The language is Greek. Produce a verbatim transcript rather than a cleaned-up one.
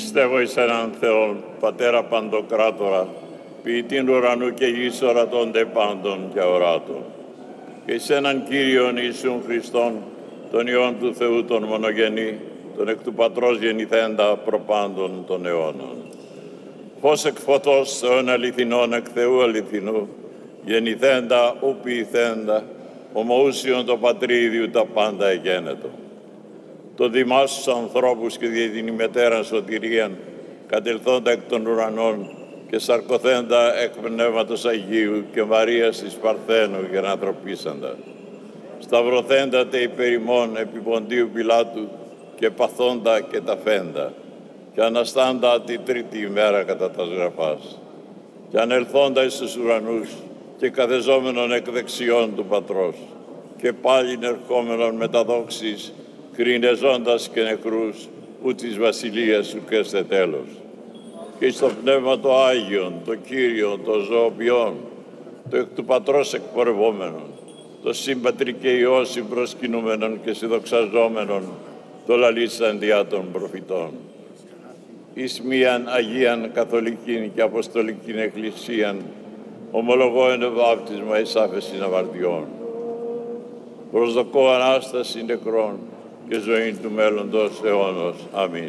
Πιστεύω εις έναν Θεόν, Πατέρα Παντοκράτορα, ποιητήν ουρανού και γης ορατώνται πάντων και αοράτων. Και εις έναν Κύριον Ιησούν Χριστόν, τον Υιόν του Θεού τον μονογενή, τον εκ του Πατρός γεννηθέντα προπάντων των αιώνων. Φως εκ φωτός Θεόν αληθινών εκ Θεού αληθινού, γεννηθέντα ου ποιηθέντα, ομοούσιον το Πατρίδιου τα πάντα εγένετο. Το δημάς στους ανθρώπους και δια την ημετέραν σωτηρίαν, κατελθόντα εκ των ουρανών και σαρκωθέντα εκ Πνεύματος Αγίου και Μαρίας της Παρθένου γενανθρωπίσαντα. Σταυρωθέντα τε υπέρ ημών επί Ποντίου Πιλάτου και παθόντα και ταφέντα, και αναστάντα τη τρίτη ημέρα κατά τας γραφάς, και ανελθόντα εις τους ουρανούς και καθεζόμενον εκ δεξιών του Πατρός, και πάλιν ερχόμενον με τα δόξης, κρινεζώντας και νεκρούς, ου της βασιλείας ουκ έστε τέλος. Και στο Πνεύμα το Άγιον, το Κύριον, το ζωοποιόν, το εκ του Πατρός εκπορευόμενον, το Συμπατρί και Υιό συμπροσκυνούμενον και συνδοξαζόμενον, το λαλήσαν διά των προφητών. Εις μίαν Αγίαν Καθολικήν και Αποστολικήν Εκκλησίαν, ομολογώ εν βάπτισμα εις άφεσιν αμαρτιών. Προσδοκώ Ανάσταση νεκρών και ζωή του μέλλοντος αιώνος. Αμήν.